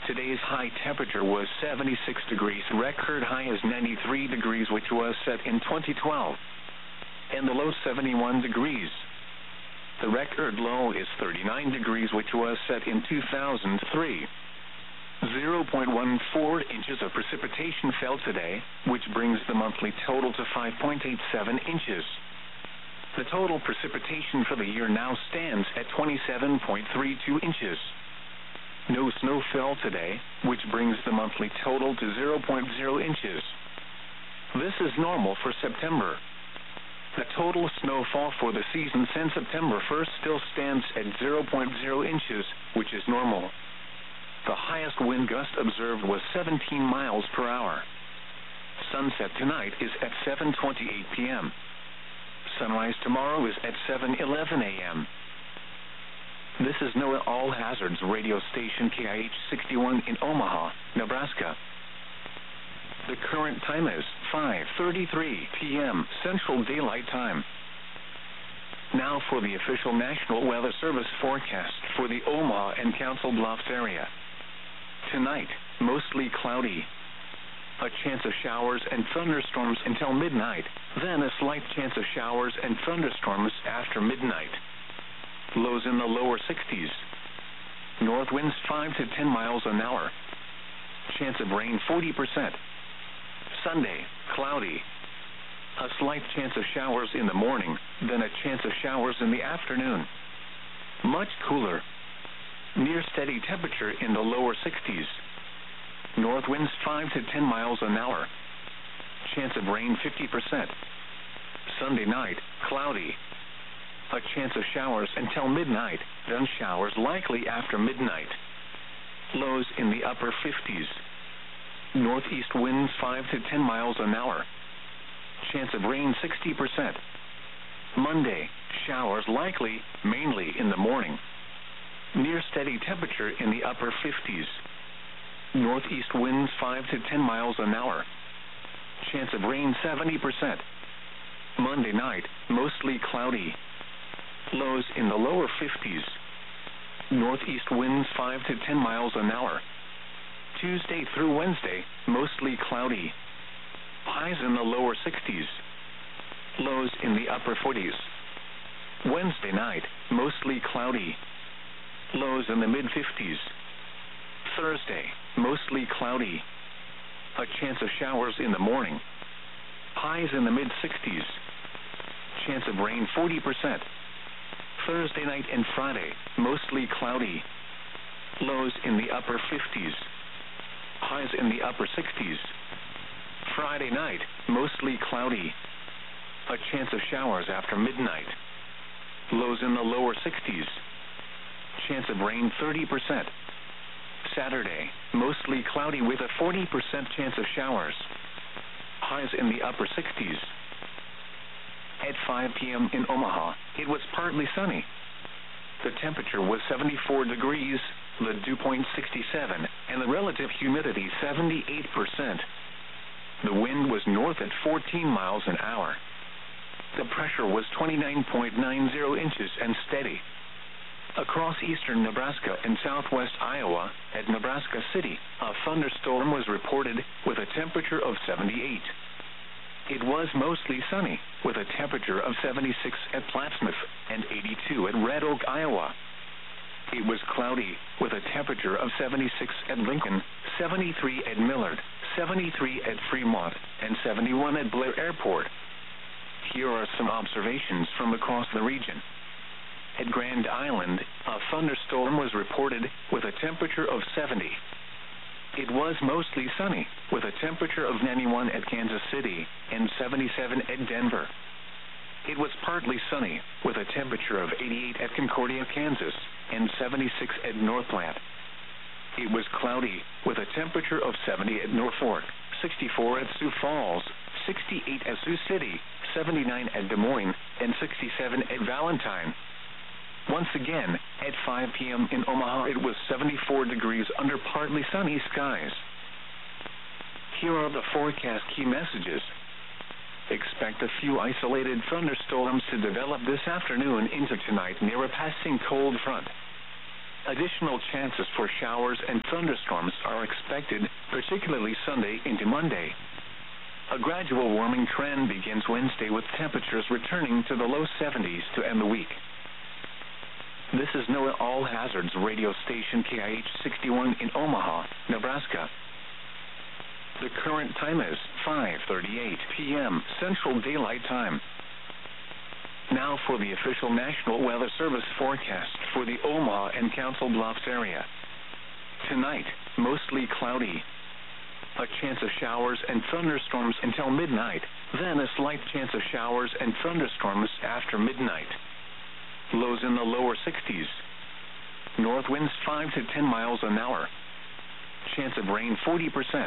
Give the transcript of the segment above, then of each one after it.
Today's high temperature was 76 degrees. Record high is 93 degrees, which was set in 2012. And the low 71 degrees. The record low is 39 degrees, which was set in 2003. 0.14 inches of precipitation fell today, which brings the monthly total to 5.87 inches. The total precipitation for the year now stands at 27.32 inches. No snow fell today, which brings the monthly total to 0.0 inches. This is normal for September. The total snowfall for the season since September 1st still stands at 0.0 inches, which is normal. The highest wind gust observed was 17 miles per hour. Sunset tonight is at 7:28 p.m. Sunrise tomorrow is at 7:11 a.m. This is NOAA All Hazards radio station KIH 61 in Omaha, Nebraska. The current time is 5:33 p.m. Central Daylight Time. Now for the official National Weather Service forecast for the Omaha and Council Bluffs area. Tonight, mostly cloudy. A chance of showers and thunderstorms until midnight, then a slight chance of showers and thunderstorms after midnight. Lows in the lower 60s. North winds 5 to 10 miles an hour. Chance of rain 40%. Sunday, cloudy. A slight chance of showers in the morning, then a chance of showers in the afternoon. Much cooler. Near steady temperature in the lower 60s. North winds 5 to 10 miles an hour. Chance of rain 50%. Sunday night, cloudy. A chance of showers until midnight, then showers likely after midnight. Lows in the upper 50s. Northeast winds 5 to 10 miles an hour. Chance of rain 60%. Monday, showers likely, mainly in the morning. Near steady temperature in the upper 50s. Northeast winds 5 to 10 miles an hour. Chance of rain 70%. Monday night, mostly cloudy. Lows in the lower 50s. Northeast winds 5 to 10 miles an hour. Tuesday through Wednesday, mostly cloudy. Highs in the lower 60s. Lows in the upper 40s. Wednesday night, mostly cloudy. Lows in the mid-50s. Thursday, mostly cloudy. A chance of showers in the morning. Highs in the mid-60s. Chance of rain 40%. Thursday night and Friday, mostly cloudy. Lows in the upper 50s. Highs in the upper 60s. Friday night, mostly cloudy. A chance of showers after midnight. Lows in the lower 60s. Chance of rain 30%. Saturday, mostly cloudy with a 40% chance of showers. Highs in the upper 60s. At 5 p.m. in Omaha, it was partly sunny. The temperature was 74 degrees, the dew point 67, and the relative humidity 78%. The wind was north at 14 miles an hour. The pressure was 29.90 inches and steady. Across eastern Nebraska and southwest Iowa, at Nebraska City, a thunderstorm was reported with a temperature of 78. It was mostly sunny, with a temperature of 76 at Plattsmouth and 82 at Red Oak, Iowa. It was cloudy, with a temperature of 76 at Lincoln, 73 at Millard, 73 at Fremont, and 71 at Blair Airport. Here are some observations from across the region. At Grand Island, a thunderstorm was reported with a temperature of 70. It was mostly sunny, with a temperature of 91 at Kansas City and 77 at Denver. It was partly sunny, with a temperature of 88 at Concordia, Kansas, and 76 at Northplant. It was cloudy, with a temperature of 70 at Norfolk, 64 at Sioux Falls, 68 at Sioux City, 79 at Des Moines, and 67 at Valentine. Once again, at 5 p.m. in Omaha, it was 74 degrees under partly sunny skies. Here are the forecast key messages. Expect a few isolated thunderstorms to develop this afternoon into tonight near a passing cold front. Additional chances for showers and thunderstorms are expected, particularly Sunday into Monday. A gradual warming trend begins Wednesday with temperatures returning to the low 70s to end the week. This is NOAA All Hazards radio station KIH 61 in Omaha, Nebraska. The current time is 5:38 p.m. Central Daylight Time. Now for the official National Weather Service forecast for the Omaha and Council Bluffs area. Tonight, mostly cloudy. A chance of showers and thunderstorms until midnight, then a slight chance of showers and thunderstorms after midnight. Lows in the lower 60s. North winds 5 to 10 miles an hour. Chance of rain 40%.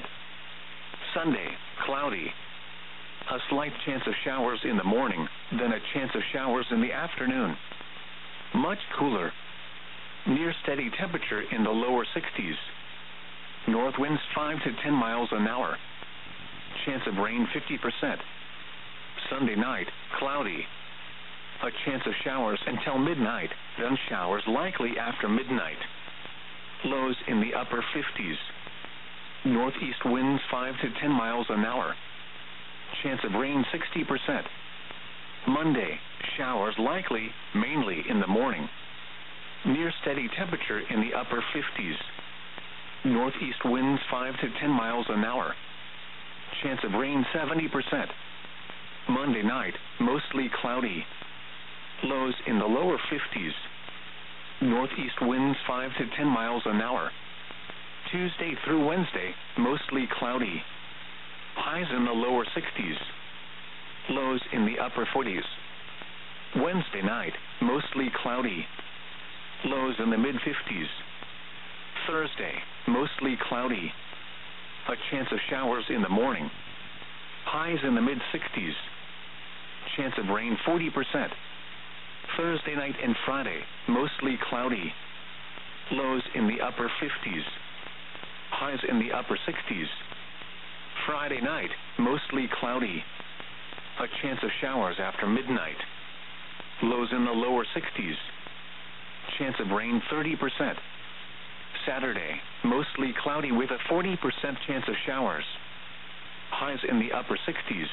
Sunday, cloudy. A slight chance of showers in the morning, then a chance of showers in the afternoon. Much cooler. Near steady temperature in the lower 60s. North winds 5 to 10 miles an hour. Chance of rain 50%. Sunday night, cloudy. A chance of showers until midnight, then showers likely after midnight. Lows in the upper 50s. Northeast winds 5 to 10 miles an hour. Chance of rain 60%. Monday, showers likely, mainly in the morning. Near steady temperature in the upper 50s. Northeast winds 5 to 10 miles an hour. Chance of rain 70%. Monday night, mostly cloudy. Lows in the lower 50s. Northeast winds 5 to 10 miles an hour. Tuesday through Wednesday, mostly cloudy. Highs in the lower 60s. Lows in the upper 40s. Wednesday night, mostly cloudy. Lows in the mid-50s. Thursday, mostly cloudy. A chance of showers in the morning. Highs in the mid-60s. Chance of rain 40%. Thursday night and Friday, mostly cloudy. Lows in the upper 50s. Highs in the upper 60s. Friday night, mostly cloudy. A chance of showers after midnight. Lows in the lower 60s. Chance of rain 30%. Saturday, mostly cloudy with a 40% chance of showers. Highs in the upper 60s.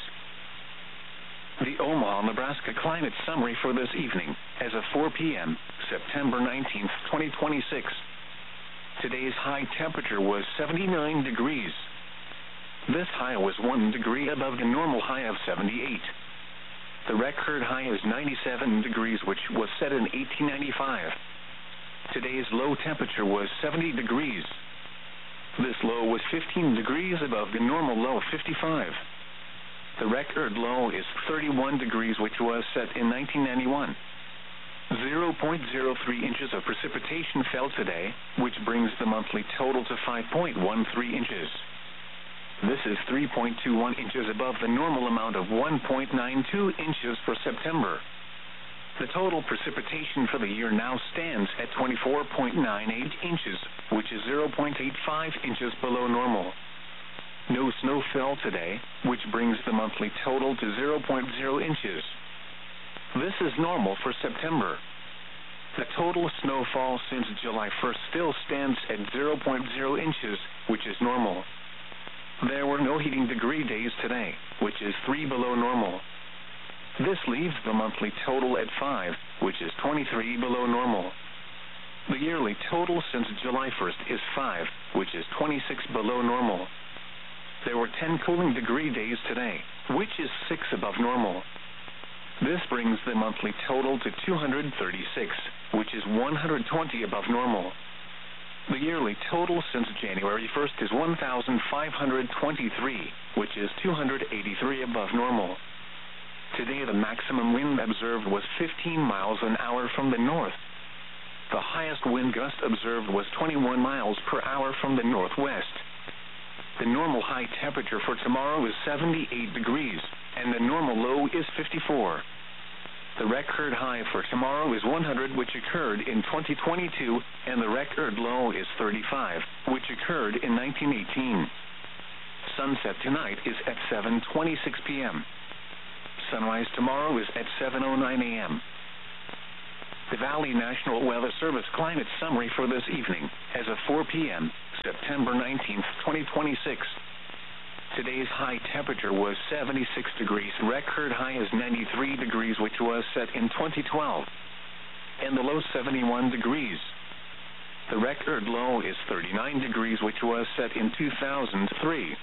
The Omaha, Nebraska climate summary for this evening, as of 4 p.m., September 19th, 2026. Today's high temperature was 79 degrees. This high was 1 degree above the normal high of 78. The record high is 97 degrees, which was set in 1895. Today's low temperature was 70 degrees. This low was 15 degrees above the normal low of 55. The record low is 31 degrees, which was set in 1991. 0.03 inches of precipitation fell today, which brings the monthly total to 5.13 inches. This is 3.21 inches above the normal amount of 1.92 inches for September. The total precipitation for the year now stands at 24.98 inches, which is 0.85 inches below normal. No snow fell today, which brings the monthly total to 0.0 inches. This is normal for September. The total snowfall since July 1st still stands at 0.0 inches, which is normal. There were no heating degree days today, which is 3 below normal. This leaves the monthly total at 5, which is 23 below normal. The yearly total since July 1st is 5, which is 26 below normal. There were 10 cooling degree days today, which is 6 above normal. This brings the monthly total to 236, which is 120 above normal. The yearly total since January 1st is 1,523, which is 283 above normal. Today the maximum wind observed was 15 miles an hour from the north. The highest wind gust observed was 21 miles per hour from the northwest. The normal high temperature for tomorrow is 78 degrees, and the normal low is 54. The record high for tomorrow is 100, which occurred in 2022, and the record low is 35, which occurred in 1918. Sunset tonight is at 7:26 p.m. Sunrise tomorrow is at 7:09 a.m. The Valley National Weather Service climate summary for this evening as of 4 p.m., September 19th, 2026. Today's high temperature was 76 degrees. Record high is 93 degrees, which was set in 2012. And the low 71 degrees. The record low is 39 degrees, which was set in 2003.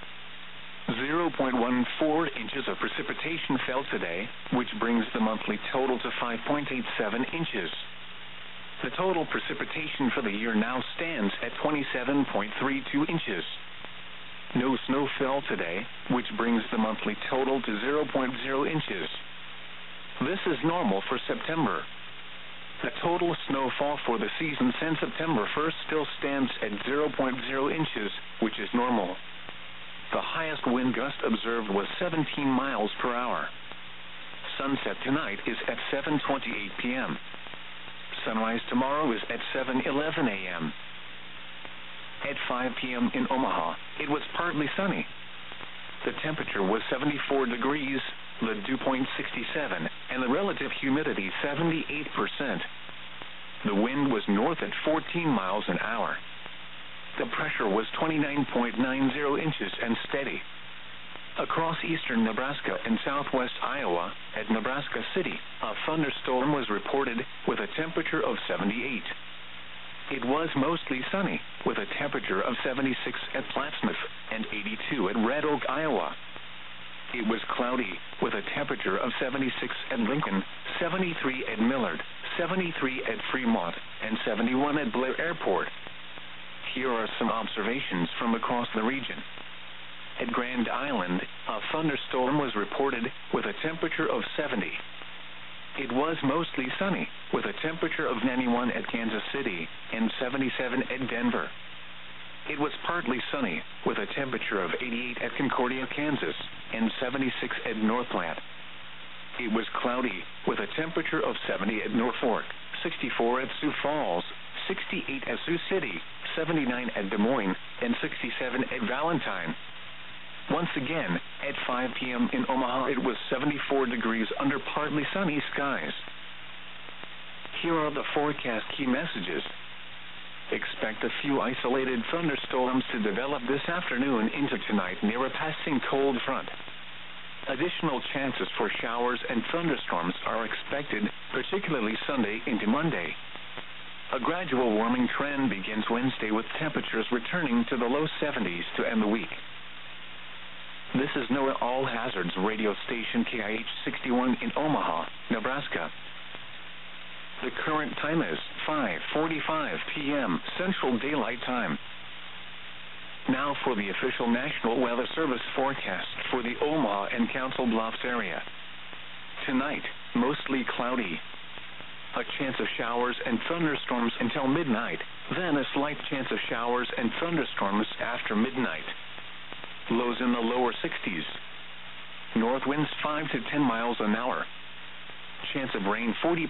0.14 inches of precipitation fell today, which brings the monthly total to 5.87 inches. The total precipitation for the year now stands at 27.32 inches. No snow fell today, which brings the monthly total to 0.0 inches. This is normal for September. The total snowfall for the season since September 1st still stands at 0.0 inches, which is normal. The highest wind gust observed was 17 miles per hour. Sunset tonight is at 7:28 p.m. Sunrise tomorrow is at 7:11 a.m. At 5 p.m. in Omaha, it was partly sunny. The temperature was 74 degrees, the dew point 67, and the relative humidity 78%. The wind was north at 14 miles an hour. The pressure was 29.90 inches and steady. Across eastern Nebraska and southwest Iowa, at Nebraska City, a thunderstorm was reported with a temperature of 78. It was mostly sunny, with a temperature of 76 at Plattsmouth and 82 at Red Oak, Iowa. It was cloudy, with a temperature of 76 at Lincoln, 73 at Millard, 73 at Fremont, and 71 at Blair Airport. Here are some observations from across the region. At Grand Island, a thunderstorm was reported with a temperature of 70. It was mostly sunny, with a temperature of 91 at Kansas City and 77 at Denver. It was partly sunny, with a temperature of 88 at Concordia, Kansas, and 76 at Northland. It was cloudy, with a temperature of 70 at Norfolk, 64 at Sioux Falls, 68 at Sioux City, 79 at Des Moines, and 67 at Valentine. Once again, at 5 p.m. in Omaha, it was 74 degrees under partly sunny skies. Here are the forecast key messages. Expect a few isolated thunderstorms to develop this afternoon into tonight near a passing cold front. Additional chances for showers and thunderstorms are expected, particularly Sunday into Monday. A gradual warming trend begins Wednesday with temperatures returning to the low 70s to end the week. This is NOAA All Hazards radio station KIH 61 in Omaha, Nebraska. The current time is 5:45 p.m. Central Daylight Time. Now for the official National Weather Service forecast for the Omaha and Council Bluffs area. Tonight, mostly cloudy. A chance of showers and thunderstorms until midnight, then a slight chance of showers and thunderstorms after midnight. Lows in the lower 60s. North winds 5 to 10 miles an hour. Chance of rain 40%.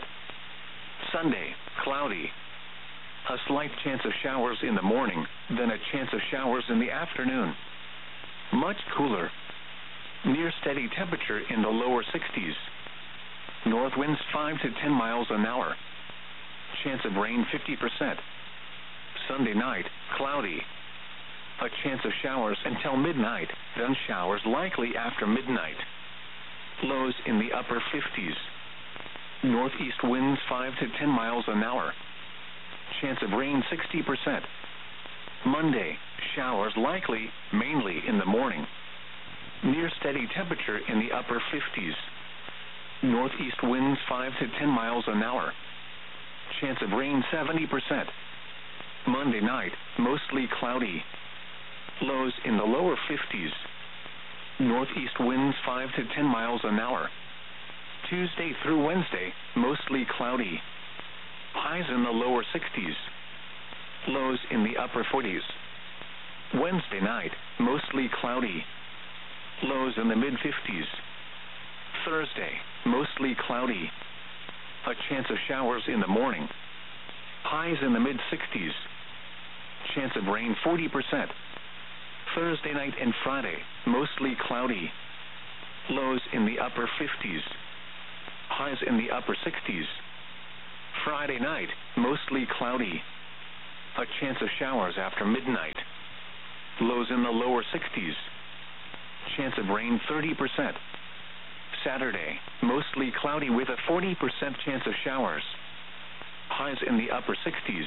Sunday, cloudy. A slight chance of showers in the morning, then a chance of showers in the afternoon. Much cooler. Near steady temperature in the lower 60s. North winds 5 to 10 miles an hour. Chance of rain 50%. Sunday night, cloudy. A chance of showers until midnight, then showers likely after midnight. Lows in the upper 50s. Northeast winds 5 to 10 miles an hour. Chance of rain 60%. Monday, showers likely, mainly in the morning. Near steady temperature in the upper 50s. Northeast winds 5 to 10 miles an hour. Chance of rain 70%. Monday night, mostly cloudy. Lows in the lower 50s. Northeast winds 5 to 10 miles an hour. Tuesday through Wednesday, mostly cloudy. Highs in the lower 60s. Lows in the upper 40s. Wednesday night, mostly cloudy. Lows in the mid-50s. Thursday, mostly cloudy. A chance of showers in the morning. Highs in the mid-60s. Chance of rain 40%. Thursday night and Friday, mostly cloudy. Lows in the upper 50s. Highs in the upper 60s. Friday night, mostly cloudy. A chance of showers after midnight. Lows in the lower 60s. Chance of rain 30%. Saturday, mostly cloudy with a 40% chance of showers. Highs in the upper 60s.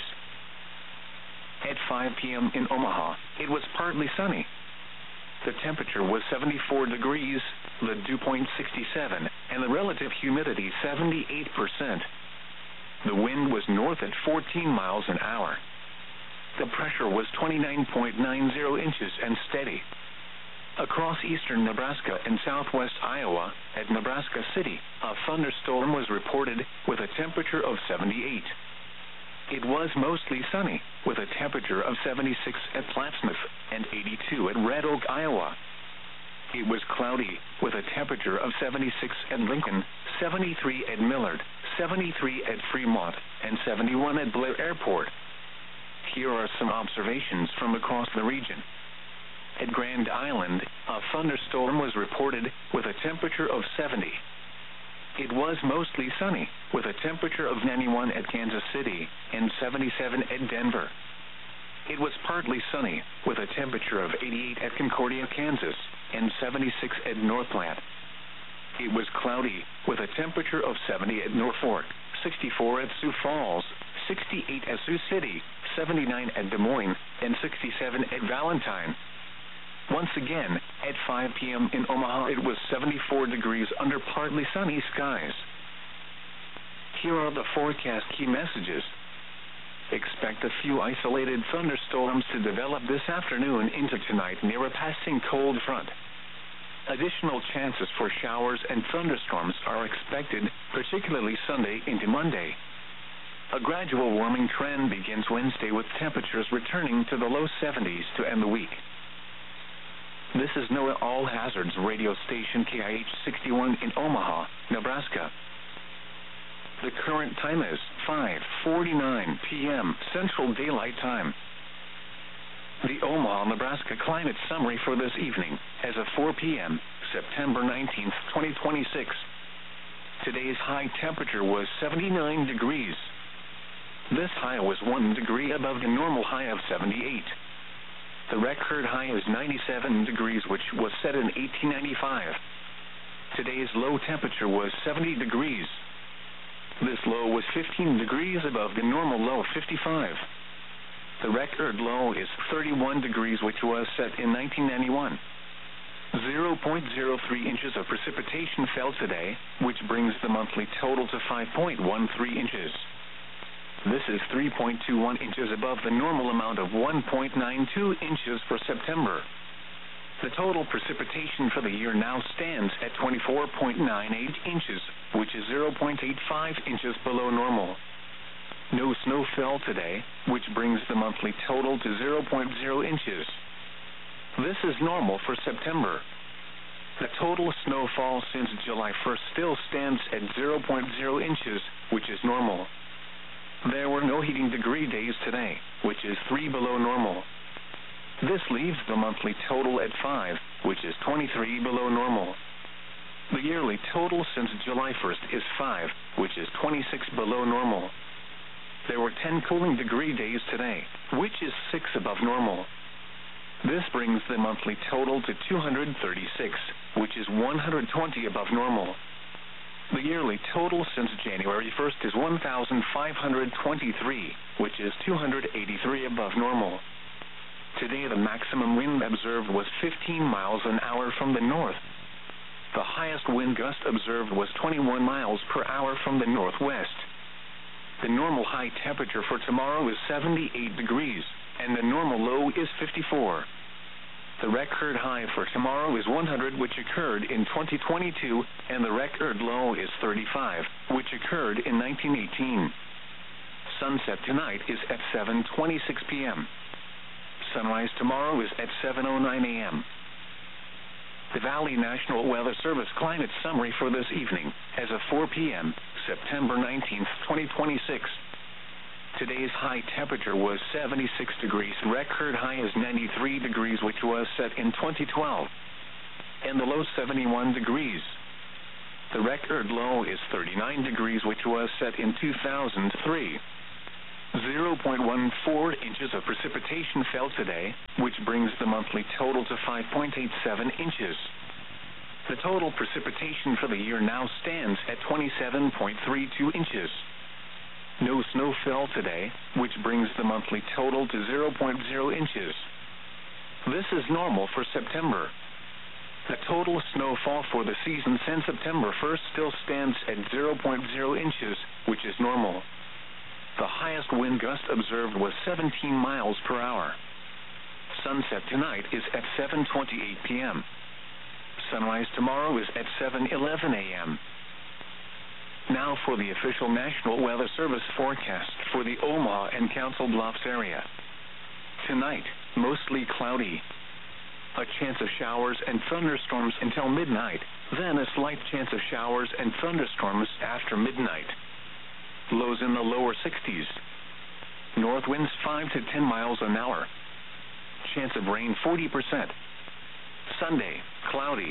At 5 p.m. in Omaha, it was partly sunny. The temperature was 74 degrees, the dew point 67, and the relative humidity 78%. The wind was north at 14 miles an hour. The pressure was 29.90 inches and steady. Across eastern Nebraska and southwest Iowa, at Nebraska City, a thunderstorm was reported with a temperature of 78. It was mostly sunny, with a temperature of 76 at Plattsmouth and 82 at Red Oak, Iowa. It was cloudy, with a temperature of 76 at Lincoln, 73 at Millard, 73 at Fremont, and 71 at Blair Airport. Here are some observations from across the region. At Grand Island, a thunderstorm was reported with a temperature of 70. It was mostly sunny, with a temperature of 91 at Kansas City and 77 at Denver. It was partly sunny, with a temperature of 88 at Concordia, Kansas, and 76 at Northland. It was cloudy, with a temperature of 70 at Norfolk, 64 at Sioux Falls, 68 at Sioux City, 79 at Des Moines, and 67 at Valentine. Once again, at 5 p.m. in Omaha, it was 74 degrees under partly sunny skies. Here are the forecast key messages. Expect a few isolated thunderstorms to develop this afternoon into tonight near a passing cold front. Additional chances for showers and thunderstorms are expected, particularly Sunday into Monday. A gradual warming trend begins Wednesday with temperatures returning to the low 70s to end the week. This is NOAA All Hazards radio station KIH 61 in Omaha, Nebraska. The current time is 5:49 p.m. Central Daylight Time. The Omaha, Nebraska climate summary for this evening as of 4 p.m., September 19th, 2026. Today's high temperature was 79 degrees. This high was 1 degree above the normal high of 78. The record high is 97 degrees, which was set in 1895. Today's low temperature was 70 degrees. This low was 15 degrees above the normal low of 55. The record low is 31 degrees, which was set in 1991. 0.03 inches of precipitation fell today, which brings the monthly total to 5.13 inches. This is 3.21 inches above the normal amount of 1.92 inches for September. The total precipitation for the year now stands at 24.98 inches, which is 0.85 inches below normal. No snow fell today, which brings the monthly total to 0.0 inches. This is normal for September. The total snowfall since July 1st still stands at 0.0 inches, which is normal. There were no heating degree days today, which is 3 below normal. This leaves the monthly total at 5, which is 23 below normal. The yearly total since July 1st is 5, which is 26 below normal. There were 10 cooling degree days today, which is 6 above normal. This brings the monthly total to 236, which is 120 above normal. The yearly total since January 1st is 1,523, which is 283 above normal. Today the maximum wind observed was 15 miles an hour from the north. The highest wind gust observed was 21 miles per hour from the northwest. The normal high temperature for tomorrow is 78 degrees, and the normal low is 54. The record high for tomorrow is 100, which occurred in 2022, and the record low is 35, which occurred in 1918. Sunset tonight is at 7:26 p.m. Sunrise tomorrow is at 7:09 a.m. The Valley National Weather Service climate summary for this evening as of 4 p.m., September 19th, 2026. Today's high temperature was 76 degrees. Record high is 93 degrees, which was set in 2012. And the low 71 degrees. The record low is 39 degrees, which was set in 2003. 0.14 inches of precipitation fell today, which brings the monthly total to 5.87 inches. The total precipitation for the year now stands at 27.32 inches. No snow fell today, which brings the monthly total to 0.0 inches. This is normal for September. The total snowfall for the season since September 1st still stands at 0.0 inches, which is normal. The highest wind gust observed was 17 miles per hour. Sunset tonight is at 7:28 p.m. Sunrise tomorrow is at 7:11 a.m. Now for the official National Weather Service forecast for the Omaha and Council Bluffs area. Tonight, mostly cloudy. A chance of showers and thunderstorms until midnight, then a slight chance of showers and thunderstorms after midnight. Lows in the lower 60s. North winds 5 to 10 miles an hour. Chance of rain 40%. Sunday, cloudy.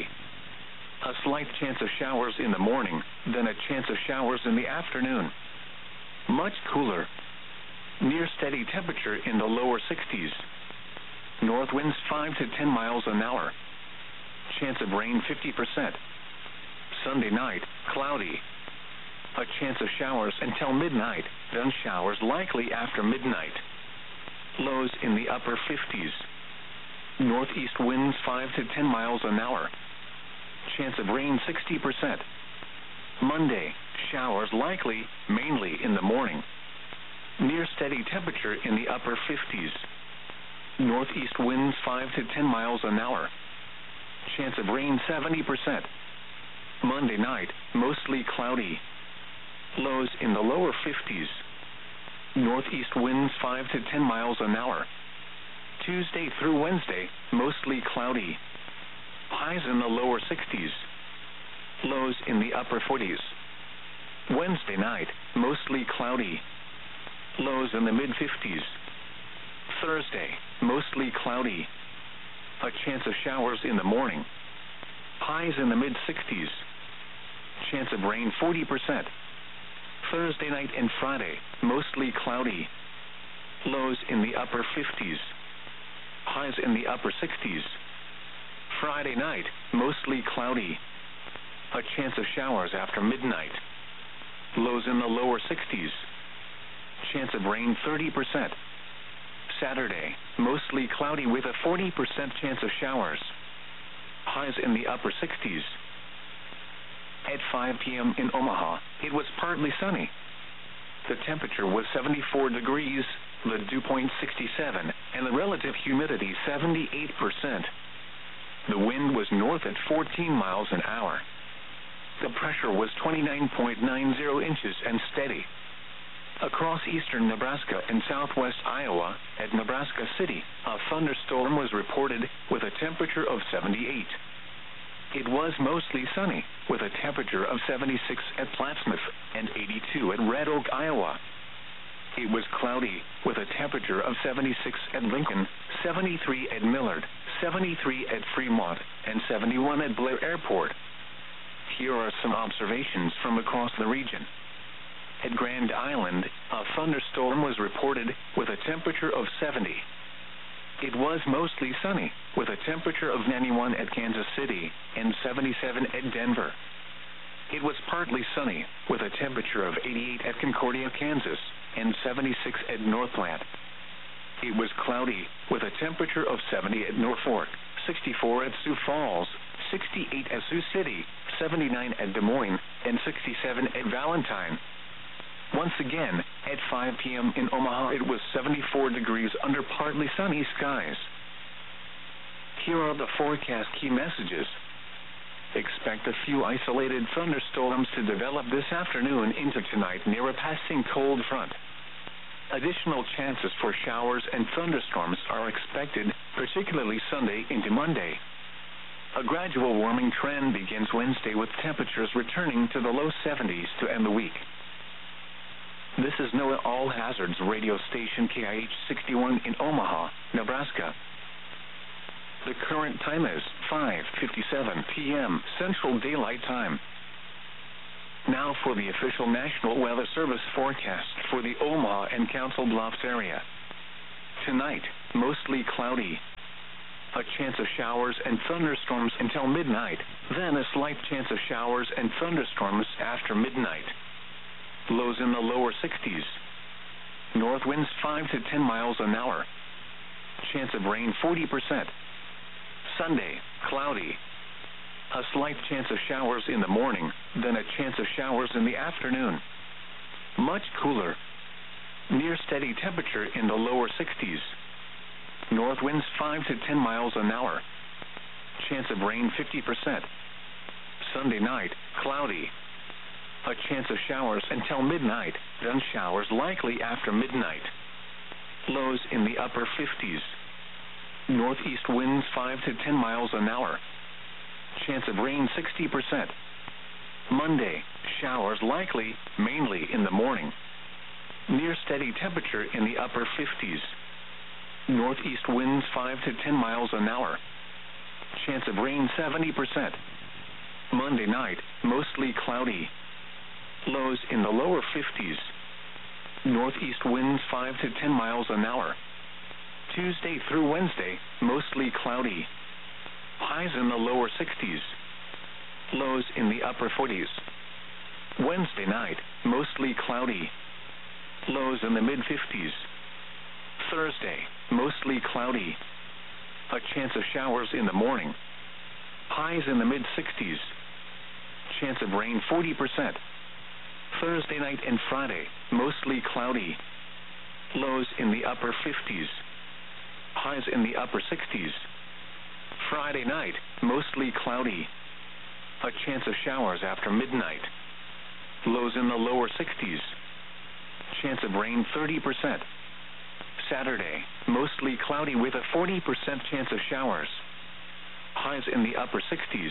A slight chance of showers in the morning, then a chance of showers in the afternoon. Much cooler. Near steady temperature in the lower 60s. North winds 5 to 10 miles an hour. Chance of rain 50%. Sunday night, cloudy. A chance of showers until midnight, then showers likely after midnight. Lows in the upper 50s. Northeast winds 5 to 10 miles an hour. Chance of rain 60%. Monday, showers likely, mainly in the morning. Near steady temperature in the upper 50s. Northeast winds 5 to 10 miles an hour. Chance of rain 70%. Monday night, mostly cloudy. Lows in the lower 50s. Northeast winds 5 to 10 miles an hour. Tuesday through Wednesday, mostly cloudy. Highs in the lower 60s. Lows in the upper 40s. Wednesday night, mostly cloudy. Lows in the mid-50s. Thursday, mostly cloudy. A chance of showers in the morning. Highs in the mid-60s. Chance of rain 40%. Thursday night and Friday, mostly cloudy. Lows in the upper 50s. Highs in the upper 60s. Friday night, mostly cloudy. A chance of showers after midnight. Lows in the lower 60s. Chance of rain 30%. Saturday, mostly cloudy with a 40% chance of showers. Highs in the upper 60s. At 5 p.m. in Omaha, it was partly sunny. The temperature was 74 degrees, the dew point 67, and the relative humidity 78%. The wind was north at 14 miles an hour. The pressure was 29.90 inches and steady. Across eastern Nebraska and southwest Iowa, at Nebraska City, a thunderstorm was reported with a temperature of 78. It was mostly sunny, with a temperature of 76 at Plattsmouth and 82 at Red Oak, Iowa. It was cloudy, with a temperature of 76 at Lincoln, 73 at Millard, 73 at Fremont, and 71 at Blair Airport. Here are some observations from across the region. At Grand Island, a thunderstorm was reported with a temperature of 70. It was mostly sunny, with a temperature of 91 at Kansas City and 77 at Denver. It was partly sunny, with a temperature of 88 at Concordia, Kansas, and 76 at Northland. It was cloudy, with a temperature of 70 at Norfolk, 64 at Sioux Falls, 68 at Sioux City, 79 at Des Moines, and 67 at Valentine. Once again, at 5 p.m. in Omaha, it was 74 degrees under partly sunny skies. Here are the forecast key messages. Expect a few isolated thunderstorms to develop this afternoon into tonight near a passing cold front. Additional chances for showers and thunderstorms are expected, particularly Sunday into Monday. A gradual warming trend begins Wednesday with temperatures returning to the low 70s to end the week. This is NOAA All Hazards radio station KIH 61 in Omaha, Nebraska. The current time is 5:57 p.m. Central Daylight Time. Now for the official National Weather Service forecast for the Omaha and Council Bluffs area. Tonight, mostly cloudy. A chance of showers and thunderstorms until midnight, then a slight chance of showers and thunderstorms after midnight. Lows in the lower 60s. North winds 5 to 10 miles an hour. Chance of rain 40%. Sunday, cloudy. A slight chance of showers in the morning, then a chance of showers in the afternoon. Much cooler. Near steady temperature in the lower 60s. North winds 5 to 10 miles an hour. Chance of rain 50%. Sunday night, cloudy. A chance of showers until midnight, then showers likely after midnight. Lows in the upper 50s. Northeast winds 5 to 10 miles an hour. Chance of rain 60%. Monday, showers likely, mainly in the morning. Near steady temperature in the upper 50s. Northeast winds 5 to 10 miles an hour. Chance of rain 70%. Monday night, mostly cloudy. Lows in the lower 50s. Northeast winds 5 to 10 miles an hour. Tuesday through Wednesday, mostly cloudy. Highs in the lower 60s. Lows in the upper 40s. Wednesday night, mostly cloudy. Lows in the mid-50s. Thursday, mostly cloudy. A chance of showers in the morning. Highs in the mid-60s. Chance of rain 40%. Thursday night and Friday, mostly cloudy. Lows in the upper 50s. Highs in the upper 60s. Friday night, mostly cloudy. A chance of showers after midnight. Lows in the lower 60s. Chance of rain 30%. Saturday, mostly cloudy with a 40% chance of showers. Highs in the upper 60s.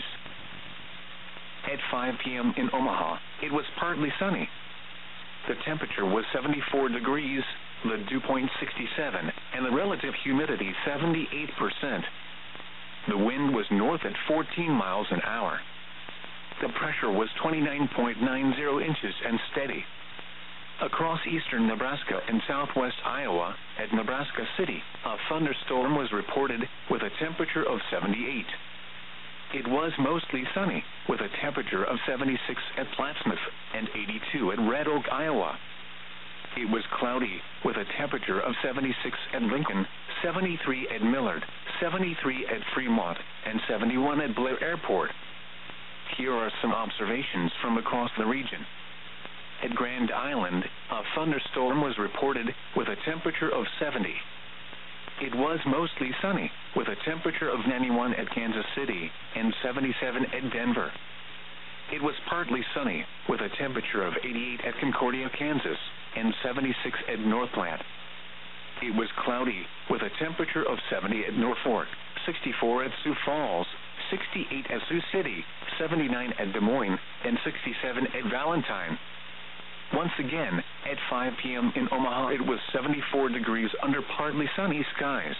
At 5 p.m. in Omaha, it was partly sunny. The temperature was 74 degrees, the dew point 67, and the relative humidity 78%. The wind was north at 14 miles an hour. The pressure was 29.90 inches and steady. Across eastern Nebraska and southwest Iowa, at Nebraska City, a thunderstorm was reported with a temperature of 78. It was mostly sunny, with a temperature of 76 at Plattsmouth and 82 at Red Oak, Iowa. It was cloudy, with a temperature of 76 at Lincoln, 73 at Millard, 73 at Fremont, and 71 at Blair Airport. Here are some observations from across the region. At Grand Island, a thunderstorm was reported with a temperature of 70. It was mostly sunny, with a temperature of 91 at Kansas City and 77 at Denver. It was partly sunny, with a temperature of 88 at Concordia, Kansas, and 76 at Northplant. It was cloudy, with a temperature of 70 at Norfolk, 64 at Sioux Falls, 68 at Sioux City, 79 at Des Moines, and 67 at Valentine. Once again, at 5 p.m. in Omaha, it was 74 degrees under partly sunny skies.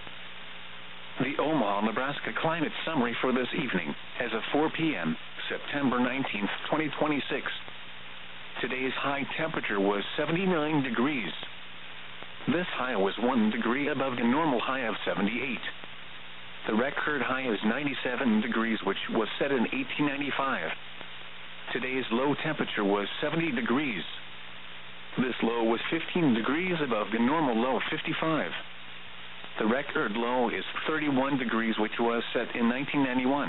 The Omaha, Nebraska climate summary for this evening, as of 4 p.m., September 19th, 2026. Today's high temperature was 79 degrees. This high was 1 degree above the normal high of 78. The record high is 97 degrees, which was set in 1895. Today's low temperature was 70 degrees. This low was 15 degrees above the normal low of 55. The record low is 31 degrees, which was set in 1991.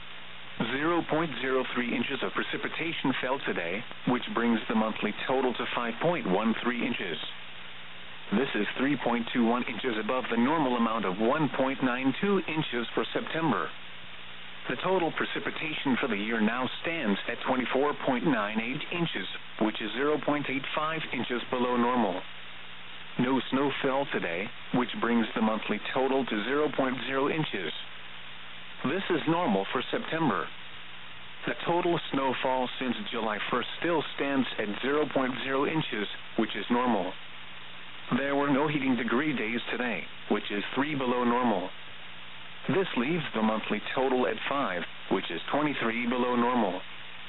0.03 inches of precipitation fell today, which brings the monthly total to 5.13 inches. This is 3.21 inches above the normal amount of 1.92 inches for September. The total precipitation for the year now stands at 24.98 inches, which is 0.85 inches below normal. No snow fell today, which brings the monthly total to 0.0 inches. This is normal for September. The total snowfall since July 1st still stands at 0.0 inches, which is normal. There were no heating degree days today, which is 3 below normal. This leaves the monthly total at 5, which is 23 below normal.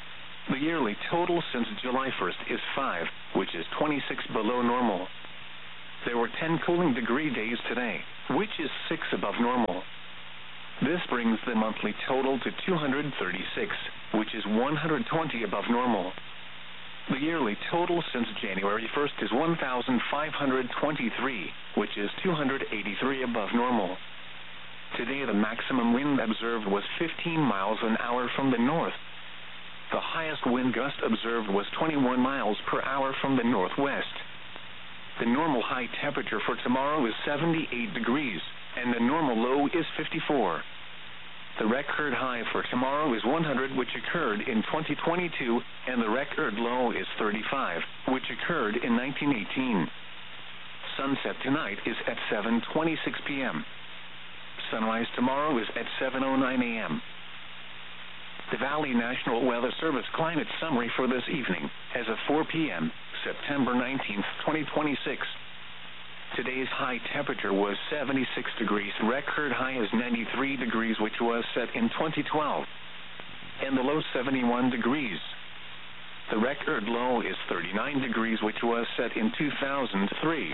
The yearly total since July 1st is 5, which is 26 below normal. There were 10 cooling degree days today, which is 6 above normal. This brings the monthly total to 236, which is 120 above normal. The yearly total since January 1st is 1,523, which is 283 above normal. Today the maximum wind observed was 15 miles an hour from the north. The highest wind gust observed was 21 miles per hour from the northwest. The normal high temperature for tomorrow is 78 degrees, and the normal low is 54. The record high for tomorrow is 100, which occurred in 2022, and the record low is 35, which occurred in 1918. Sunset tonight is at 7:26 p.m. Sunrise tomorrow is at 7:09 a.m. The Valley National Weather Service climate summary for this evening, as of 4 p.m., September 19, 2026. Today's high temperature was 76 degrees. Record high is 93 degrees, which was set in 2012. And the low 71 degrees. The record low is 39 degrees, which was set in 2003.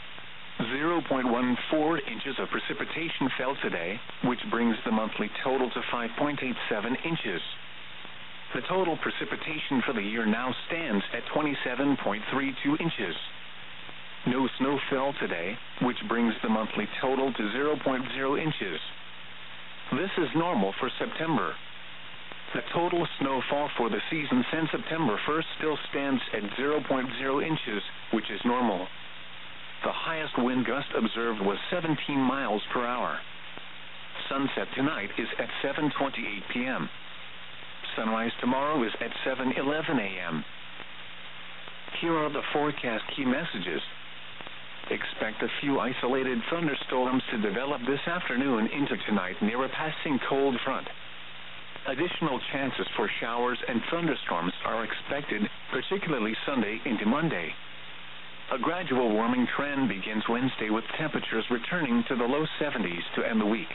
0.14 inches of precipitation fell today, which brings the monthly total to 5.87 inches. The total precipitation for the year now stands at 27.32 inches. No snow fell today, which brings the monthly total to 0.0 inches. This is normal for September. The total snowfall for the season since September 1st still stands at 0.0 inches, which is normal. The highest wind gust observed was 17 miles per hour. Sunset tonight is at 7:28 p.m. Sunrise tomorrow is at 7:11 a.m. Here are the forecast key messages. Expect a few isolated thunderstorms to develop this afternoon into tonight near a passing cold front. Additional chances for showers and thunderstorms are expected, particularly Sunday into Monday. A gradual warming trend begins Wednesday with temperatures returning to the low 70s to end the week.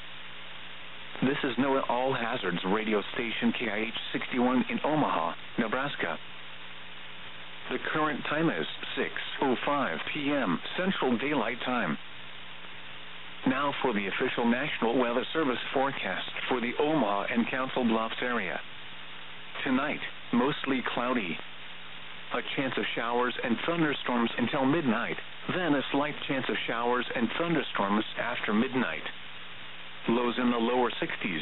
This is NOAA All Hazards radio station KIH 61 in Omaha, Nebraska. The current time is 6:05 p.m. Central Daylight Time. Now for the official National Weather Service forecast for the Omaha and Council Bluffs area. Tonight, mostly cloudy. A chance of showers and thunderstorms until midnight, then a slight chance of showers and thunderstorms after midnight. Lows in the lower 60s.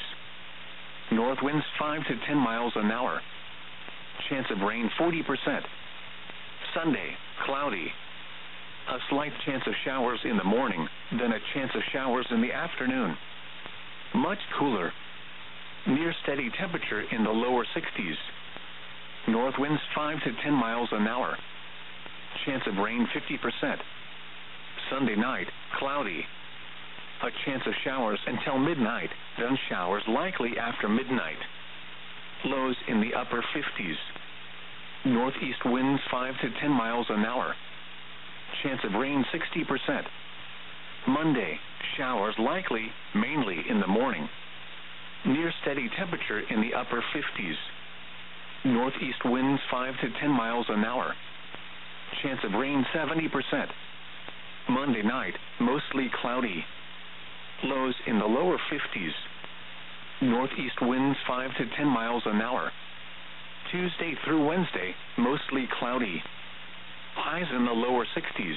North winds 5 to 10 miles an hour. Chance of rain 40%. Sunday, cloudy. A slight chance of showers in the morning, then a chance of showers in the afternoon. Much cooler. Near steady temperature in the lower 60s. North winds 5 to 10 miles an hour. Chance of rain 50%. Sunday night, cloudy. A chance of showers until midnight, then showers likely after midnight. Lows in the upper 50s. Northeast winds 5 to 10 miles an hour. Chance of rain 60%. Monday, showers likely, mainly in the morning. Near steady temperature in the upper 50s. Northeast winds 5 to 10 miles an hour. Chance of rain 70%. Monday night, mostly cloudy. Lows in the lower 50s. Northeast winds 5 to 10 miles an hour. Tuesday through Wednesday, mostly cloudy. Highs in the lower 60s.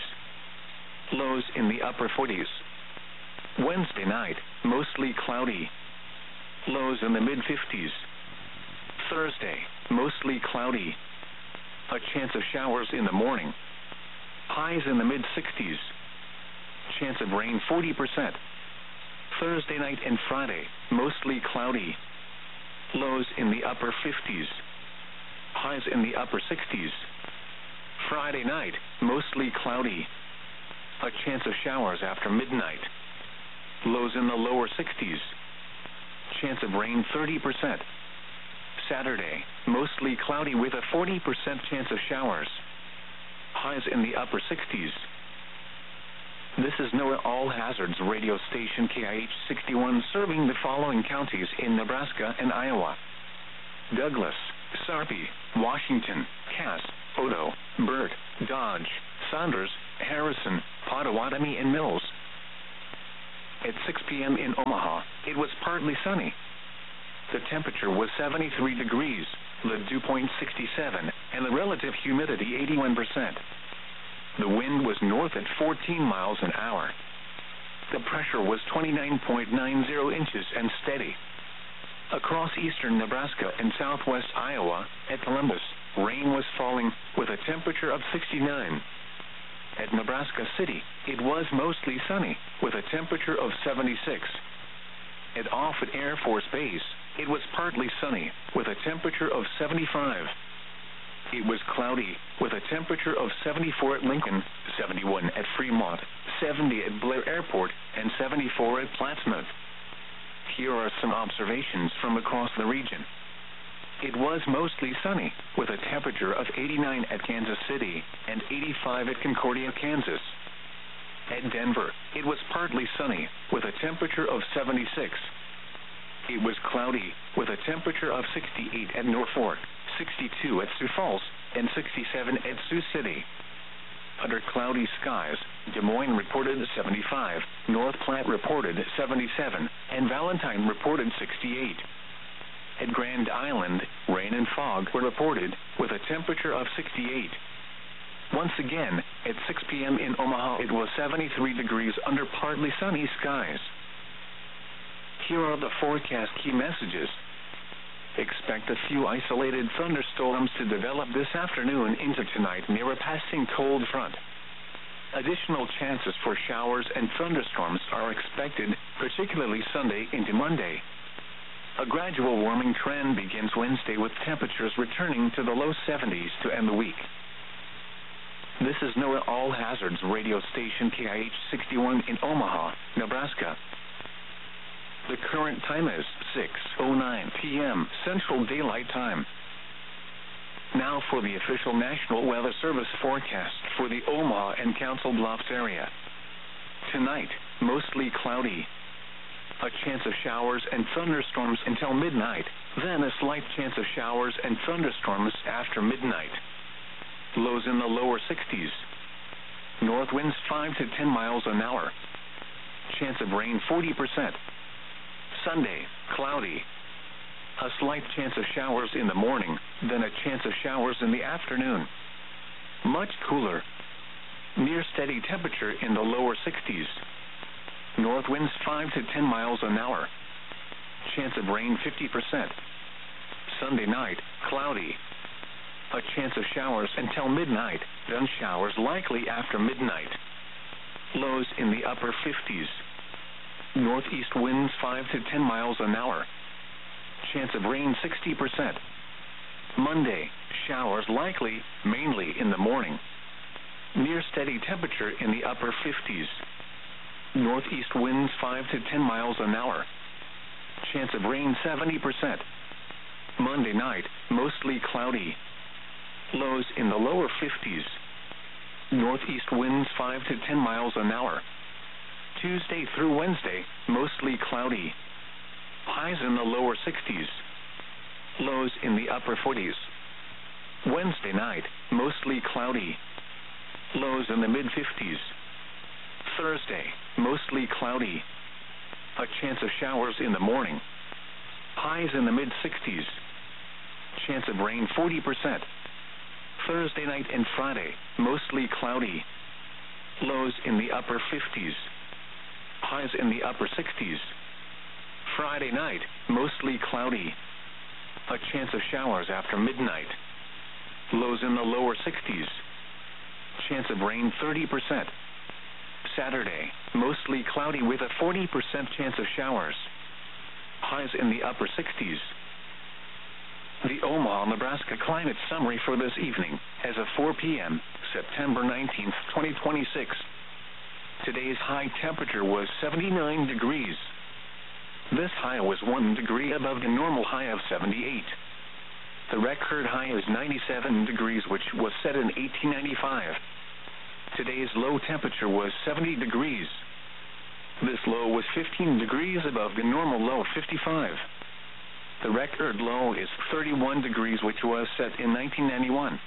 Lows in the upper 40s. Wednesday night, mostly cloudy. Lows in the mid-50s. Thursday, mostly cloudy. A chance of showers in the morning. Highs in the mid-60s. Chance of rain 40%. Thursday night and Friday, mostly cloudy. Lows in the upper 50s. Highs in the upper 60s. Friday night, mostly cloudy. A chance of showers after midnight. Lows in the lower 60s. Chance of rain 30%. Saturday, mostly cloudy with a 40% chance of showers. Highs in the upper 60s. This is NOAA All Hazards radio station KIH 61 serving the following counties in Nebraska and Iowa: Douglas, Sarpy, Washington, Cass, Odo, Burt, Dodge, Saunders, Harrison, Potawatomi, and Mills. At 6 p.m. in Omaha, it was partly sunny. The temperature was 73 degrees, the dew point 67, and the relative humidity 81%. The wind was north at 14 miles an hour. The pressure was 29.90 inches and steady. Across eastern Nebraska and southwest Iowa, at Columbus, rain was falling with a temperature of 69. At Nebraska City, it was mostly sunny with a temperature of 76. At Offutt Air Force Base, it was partly sunny with a temperature of 75. It was cloudy with a temperature of 74 at Lincoln, 71 at Fremont, 70 at Blair Airport, and 74 at Plattsmouth. Here are some observations from across the region. It was mostly sunny with a temperature of 89 at Kansas City and 85 at Concordia, Kansas. At Denver, it was partly sunny with a temperature of 76. It was cloudy with a temperature of 68 at Norfolk, 62 at Sioux Falls, and 67 at Sioux City. Under cloudy skies, Des Moines reported 75, North Platte reported 77, and Valentine reported 68. At Grand Island, rain and fog were reported with a temperature of 68. Once again, at 6 p.m. in Omaha, it was 73 degrees under partly sunny skies. Here are the forecast key messages. Expect a few isolated thunderstorms to develop this afternoon into tonight near a passing cold front. Additional chances for showers and thunderstorms are expected, particularly Sunday into Monday. A gradual warming trend begins Wednesday with temperatures returning to the low 70s to end the week. This is NOAA All Hazards radio station KIH 61 in Omaha, Nebraska. The current time is 6:09 p.m. Central Daylight Time. Now for the official National Weather Service forecast for the Omaha and Council Bluffs area. Tonight, mostly cloudy. A chance of showers and thunderstorms until midnight, then a slight chance of showers and thunderstorms after midnight. Lows in the lower 60s. North winds 5 to 10 miles an hour. Chance of rain 40%. Sunday, cloudy. A slight chance of showers in the morning, then a chance of showers in the afternoon. Much cooler. Near steady temperature in the lower 60s. North winds 5 to 10 miles an hour. Chance of rain 50%. Sunday night, cloudy. A chance of showers until midnight, then showers likely after midnight. Lows in the upper 50s. Northeast winds 5 to 10 miles an hour. Chance of rain 60%. Monday, showers likely, mainly in the morning. Near steady temperature in the upper 50s. Northeast winds 5 to 10 miles an hour. Chance of rain 70%. Monday night, mostly cloudy. Lows in the lower 50s. Northeast winds 5 to 10 miles an hour. Tuesday through Wednesday, mostly cloudy. Highs in the lower 60s. Lows in the upper 40s. Wednesday night, mostly cloudy. Lows in the mid-50s. Thursday, mostly cloudy. A chance of showers in the morning. Highs in the mid-60s. Chance of rain 40%. Thursday night and Friday, mostly cloudy. Lows in the upper 50s. Highs in the upper 60s. Friday night, mostly cloudy. A chance of showers after midnight. Lows in the lower 60s. Chance of rain 30%. Saturday, mostly cloudy with a 40% chance of showers. Highs in the upper 60s. The Omaha, Nebraska climate summary for this evening as of 4 p.m., September 19th, 2026. Today's high temperature was 79 degrees. This high was 1 degree above the normal high of 78. The record high is 97 degrees, which was set in 1895. Today's low temperature was 70 degrees. This low was 15 degrees above the normal low of 55. The record low is 31 degrees, which was set in 1991.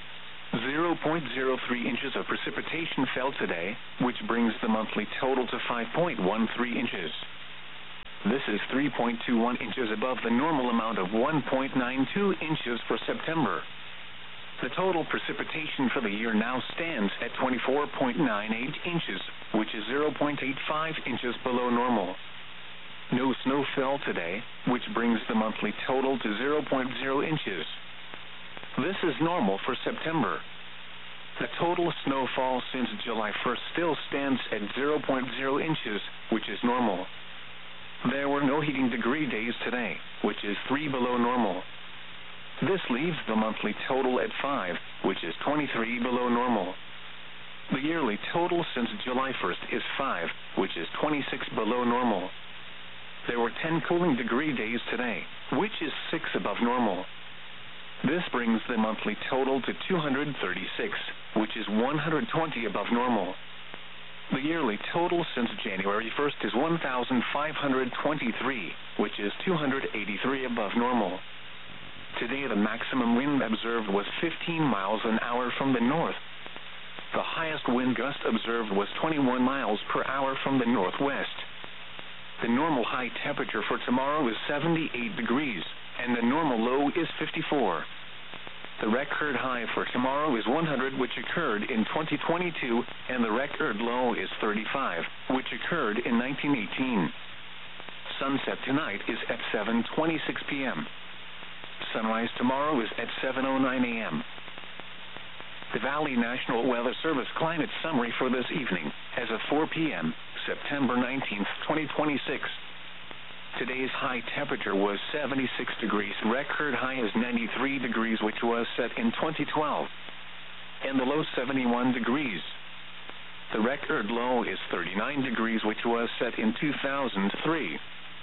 0.03 inches of precipitation fell today, which brings the monthly total to 5.13 inches. This is 3.21 inches above the normal amount of 1.92 inches for September. The total precipitation for the year now stands at 24.98 inches, which is 0.85 inches below normal. No snow fell today, which brings the monthly total to 0.0 inches. This is normal for September. The total snowfall since July 1st still stands at 0.0 inches, which is normal. There were no heating degree days today, which is 3 below normal. This leaves the monthly total at 5, which is 23 below normal. The yearly total since July 1st is 5, which is 26 below normal. There were 10 cooling degree days today, which is 6 above normal. This brings the monthly total to 236, which is 120 above normal. The yearly total since January 1st is 1,523, which is 283 above normal. Today the maximum wind observed was 15 miles an hour from the north. The highest wind gust observed was 21 miles per hour from the northwest. The normal high temperature for tomorrow is 78 degrees, and the normal low is 54. The record high for tomorrow is 100, which occurred in 2022, and the record low is 35, which occurred in 1918. Sunset tonight is at 7:26 p.m. Sunrise tomorrow is at 7:09 a.m. The Valley National Weather Service climate summary for this evening, as of 4 p.m., September 19th, 2026. Today's high temperature was 76 degrees. Record high is 93 degrees, which was set in 2012. And the low 71 degrees. The record low is 39 degrees, which was set in 2003.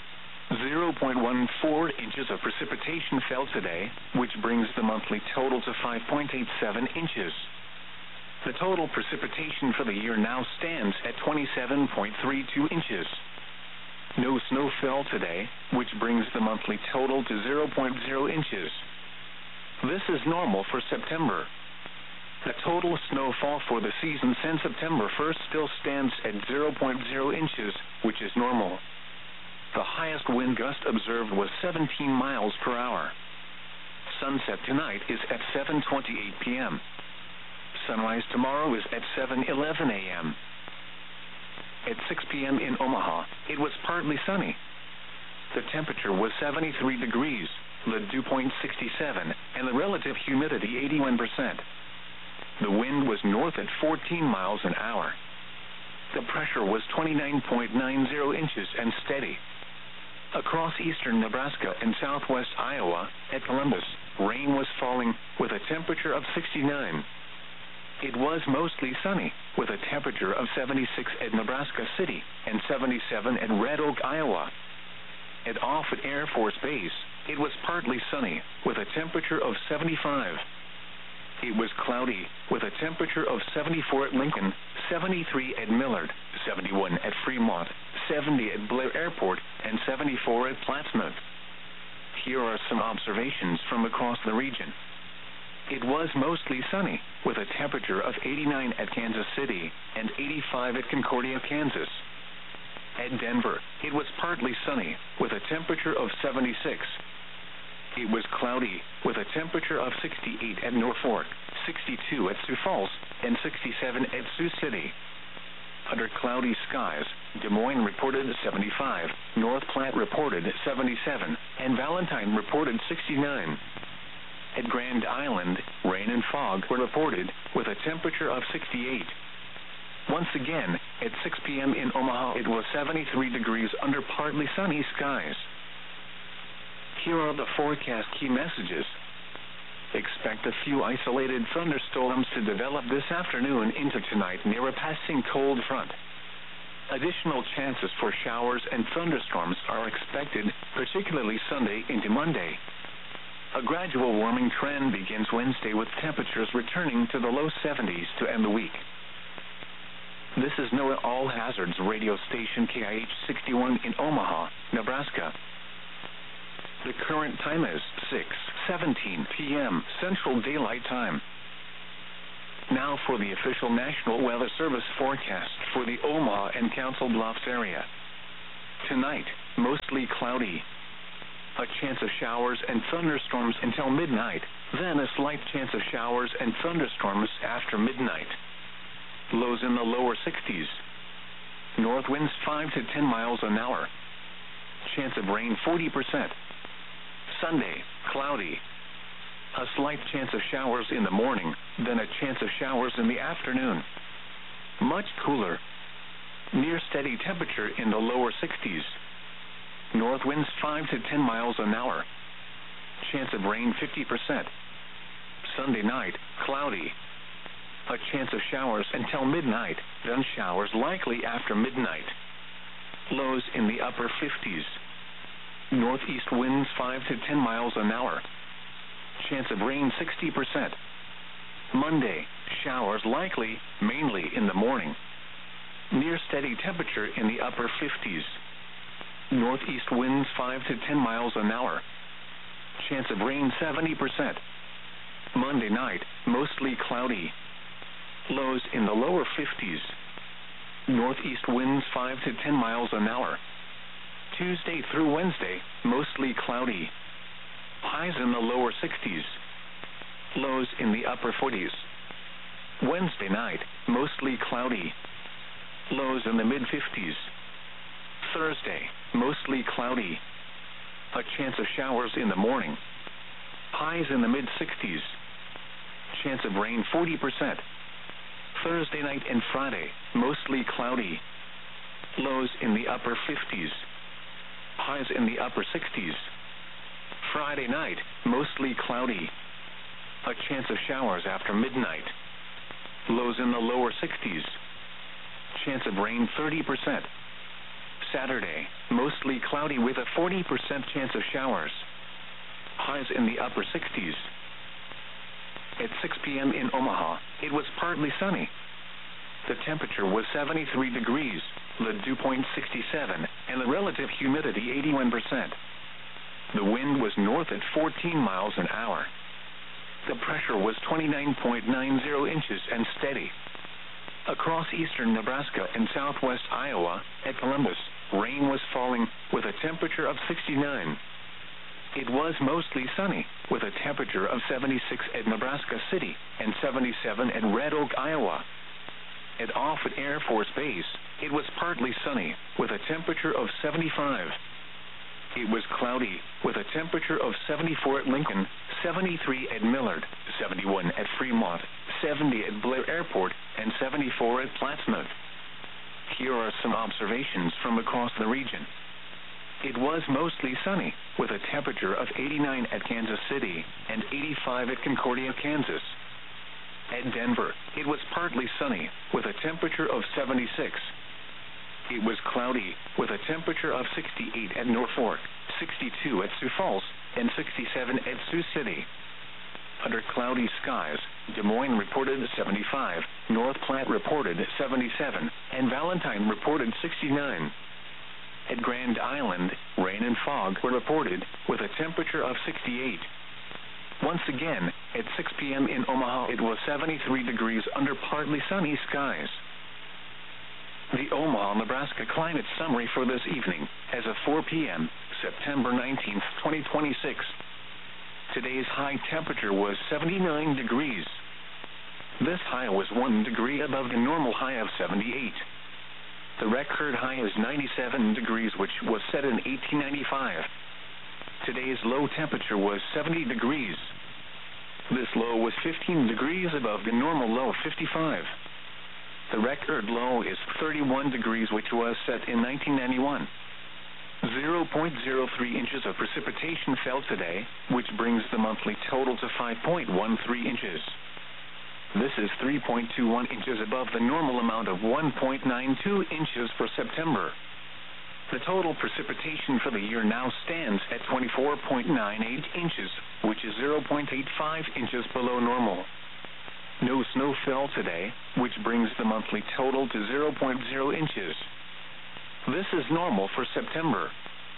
0.14 inches of precipitation fell today, which brings the monthly total to 5.87 inches. The total precipitation for the year now stands at 27.32 inches. No snow fell today, which brings the monthly total to 0.0 inches. This is normal for September. The total snowfall for the season since September 1st still stands at 0.0 inches, which is normal. The highest wind gust observed was 17 miles per hour. Sunset tonight is at 7:28 p.m. Sunrise tomorrow is at 7:11 a.m. At 6 p.m. in Omaha, it was partly sunny. The temperature was 73 degrees, the dew point 67, and the relative humidity 81%. The wind was north at 14 miles an hour. The pressure was 29.90 inches and steady. Across eastern Nebraska and southwest Iowa, at Columbus, rain was falling with a temperature of 69. It was mostly sunny, with a temperature of 76 at Nebraska City and 77 at Red Oak, Iowa. At Offutt Air Force Base, it was partly sunny, with a temperature of 75. It was cloudy, with a temperature of 74 at Lincoln, 73 at Millard, 71 at Fremont, 70 at Blair Airport, and 74 at Plattsmouth. Here are some observations from across the region. It was mostly sunny, with a temperature of 89 at Kansas City and 85 at Concordia, Kansas. At Denver, it was partly sunny, with a temperature of 76. It was cloudy, with a temperature of 68 at Norfolk, 62 at Sioux Falls, and 67 at Sioux City. Under cloudy skies, Des Moines reported 75, North Platte reported 77, and Valentine reported 69. At Grand Island, rain and fog were reported, with a temperature of 68. Once again, at 6 p.m. in Omaha, it was 73 degrees under partly sunny skies. Here are the forecast key messages. Expect a few isolated thunderstorms to develop this afternoon into tonight near a passing cold front. Additional chances for showers and thunderstorms are expected, particularly Sunday into Monday. A gradual warming trend begins Wednesday, with temperatures returning to the low 70s to end the week. This is NOAA All Hazards radio station KIH 61 in Omaha, Nebraska. The current time is 6:17 p.m. Central Daylight Time. Now for the official National Weather Service forecast for the Omaha and Council Bluffs area. Tonight, mostly cloudy. A chance of showers and thunderstorms until midnight, then a slight chance of showers and thunderstorms after midnight. Lows in the lower 60s. North winds 5 to 10 miles an hour. Chance of rain 40%. Sunday, cloudy. A slight chance of showers in the morning, then a chance of showers in the afternoon. Much cooler. Near steady temperature in the lower 60s. North winds 5 to 10 miles an hour. Chance of rain 50%. Sunday night, cloudy. A chance of showers until midnight, then showers likely after midnight. Lows in the upper 50s. Northeast winds 5 to 10 miles an hour. Chance of rain 60%. Monday, showers likely, mainly in the morning. Near steady temperature in the upper 50s. Northeast winds 5 to 10 miles an hour. Chance of rain 70%. Monday night, mostly cloudy. Lows in the lower 50s. Northeast winds 5 to 10 miles an hour. Tuesday through Wednesday, mostly cloudy. Highs in the lower 60s. Lows in the upper 40s. Wednesday night, mostly cloudy. Lows in the mid-50s. Thursday, mostly cloudy. A chance of showers in the morning. Highs in the mid-60s. Chance of rain 40%. Thursday night and Friday, mostly cloudy. Lows in the upper 50s. Highs in the upper 60s. Friday night, mostly cloudy. A chance of showers after midnight. Lows in the lower 60s. Chance of rain 30%. Saturday, mostly cloudy with a 40% chance of showers. Highs in the upper 60s. At 6 p.m. in Omaha, it was partly sunny. The temperature was 73 degrees, the dew point 67, and the relative humidity 81%. The wind was north at 14 miles an hour. The pressure was 29.90 inches and steady. Across eastern Nebraska and southwest Iowa, at Columbus, rain was falling with a temperature of 69. It was mostly sunny, with a temperature of 76 at Nebraska City and 77 at Red Oak, Iowa. At Offutt Air Force Base, it was partly sunny, with a temperature of 75. It was cloudy, with a temperature of 74 at Lincoln, 73 at Millard, 71 at Fremont, 70 at Blair Airport, and 74 at Plattsmouth. Here are some observations from across the region. It was mostly sunny, with a temperature of 89 at Kansas City and 85 at Concordia, Kansas. At Denver, it was partly sunny, with a temperature of 76. It was cloudy, with a temperature of 68 at Norfolk, 62 at Sioux Falls, and 67 at Sioux City. Under cloudy skies, Des Moines reported 75, North Platte reported 77, and Valentine reported 69. At Grand Island, rain and fog were reported, with a temperature of 68. Once again, at 6 p.m. in Omaha, it was 73 degrees under partly sunny skies. The Omaha, Nebraska climate summary for this evening, as of 4 p.m., September 19th, 2026. Today's high temperature was 79 degrees. This high was 1 degree above the normal high of 78. The record high is 97 degrees, which was set in 1895. Today's low temperature was 70 degrees. This low was 15 degrees above the normal low of 55. The record low is 31 degrees, which was set in 1991. 0.03 inches of precipitation fell today, which brings the monthly total to 5.13 inches. This is 3.21 inches above the normal amount of 1.92 inches for September. The total precipitation for the year now stands at 24.98 inches, which is 0.85 inches below normal. No snow fell today, which brings the monthly total to 0.0 inches. This is normal for September.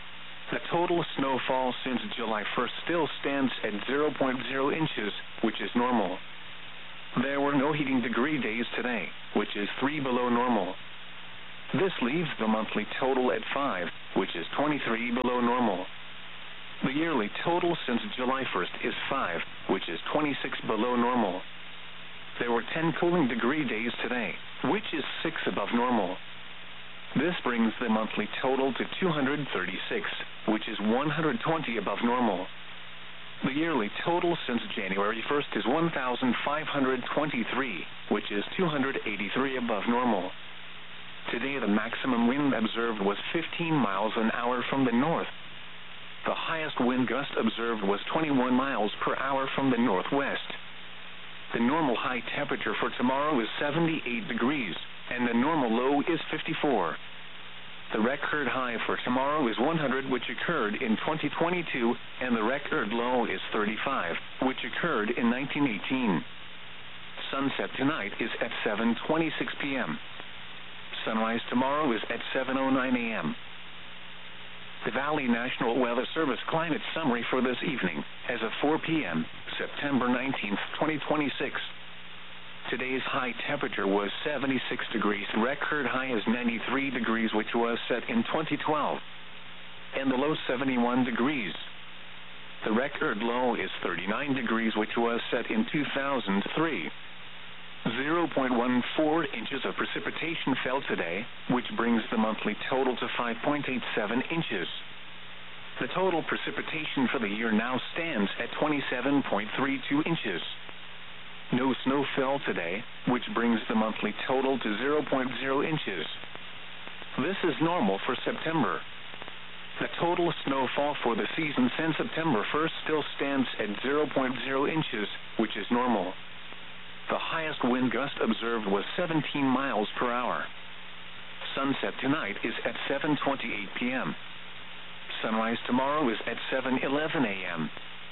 The total snowfall since July 1st still stands at 0.0 inches, which is normal. There were no heating degree days today, which is 3 below normal. This leaves the monthly total at 5, which is 23 below normal. The yearly total since July 1st is 5, which is 26 below normal. There were 10 cooling degree days today, which is 6 above normal. This brings the monthly total to 236, which is 120 above normal. The yearly total since January 1st is 1,523, which is 283 above normal. Today the maximum wind observed was 15 miles an hour from the north. The highest wind gust observed was 21 miles per hour from the northwest. The normal high temperature for tomorrow is 78 degrees, and the normal low is 54. The record high for tomorrow is 100, which occurred in 2022, and the record low is 35, which occurred in 1918. Sunset tonight is at 7:26 p.m. Sunrise tomorrow is at 7:09 a.m. The Valley National Weather Service climate summary for this evening, as of 4 p.m., September 19th, 2026. Today's high temperature was 76 degrees. Record high is 93 degrees, which was set in 2012. And the low 71 degrees. The record low is 39 degrees, which was set in 2003. 0.14 inches of precipitation fell today, which brings the monthly total to 5.87 inches. The total precipitation for the year now stands at 27.32 inches. No snow fell today, which brings the monthly total to 0.0 inches. This is normal for September. The total snowfall for the season since September 1st still stands at 0.0 inches, which is normal. The highest wind gust observed was 17 miles per hour. Sunset tonight is at 7:28 p.m. Sunrise tomorrow is at 7:11 a.m.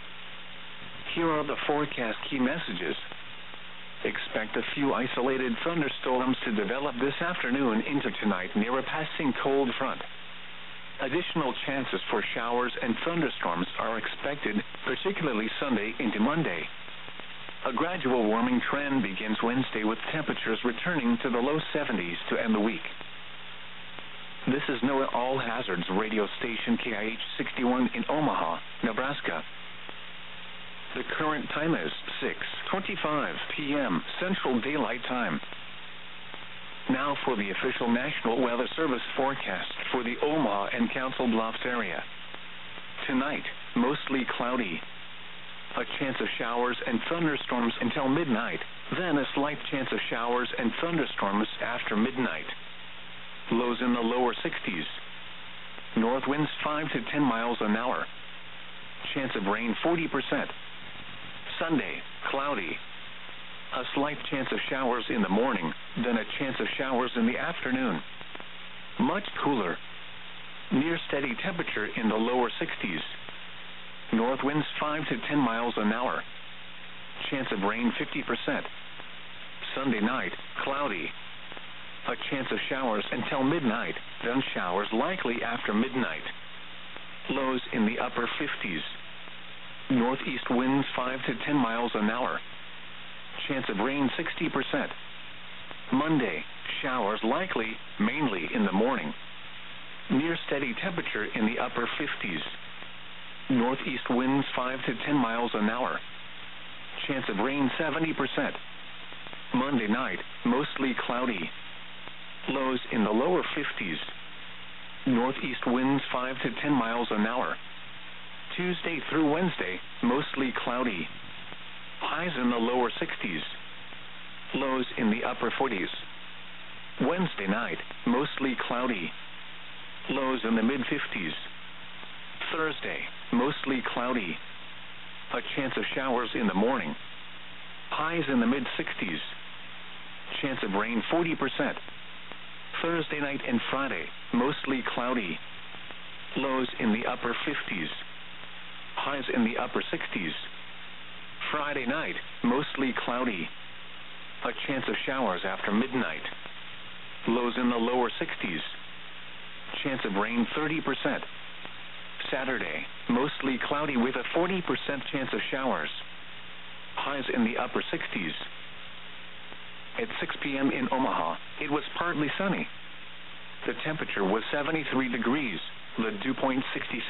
Here are the forecast key messages. Expect a few isolated thunderstorms to develop this afternoon into tonight near a passing cold front. Additional chances for showers and thunderstorms are expected, particularly Sunday into Monday. A gradual warming trend begins Wednesday with temperatures returning to the low 70s to end the week. This is NOAA All Hazards radio station KIH 61 in Omaha, Nebraska. The current time is 6:25 p.m. Central Daylight Time. Now for the official National Weather Service forecast for the Omaha and Council Bluffs area. Tonight, mostly cloudy. A chance of showers and thunderstorms until midnight, then a slight chance of showers and thunderstorms after midnight. Lows in the lower 60s. North winds 5 to 10 miles an hour. Chance of rain 40%. Sunday, cloudy. A slight chance of showers in the morning, then a chance of showers in the afternoon. Much cooler. Near steady temperature in the lower 60s. North winds 5 to 10 miles an hour. Chance of rain 50%. Sunday night, cloudy. A chance of showers until midnight, then showers likely after midnight. Lows in the upper 50s. Northeast winds 5 to 10 miles an hour. Chance of rain 60%. Monday, showers likely, mainly in the morning. Near steady temperature in the upper 50s. Northeast winds 5 to 10 miles an hour. Chance of rain 70%. Monday night, mostly cloudy. Lows in the lower 50s. Northeast winds 5 to 10 miles an hour. Tuesday through Wednesday, mostly cloudy. Highs in the lower 60s. Lows in the upper 40s. Wednesday night, mostly cloudy. Lows in the mid-50s. Thursday, mostly cloudy. A chance of showers in the morning. Highs in the mid-60s. Chance of rain 40%. Thursday night and Friday, mostly cloudy. Lows in the upper 50s. Highs in the upper 60s. Friday night, mostly cloudy. A chance of showers after midnight. Lows in the lower 60s. Chance of rain 30%. Saturday, mostly cloudy with a 40% chance of showers. Highs in the upper 60s. At 6 p.m. in Omaha, it was partly sunny. The temperature was 73 degrees, the dew point 66.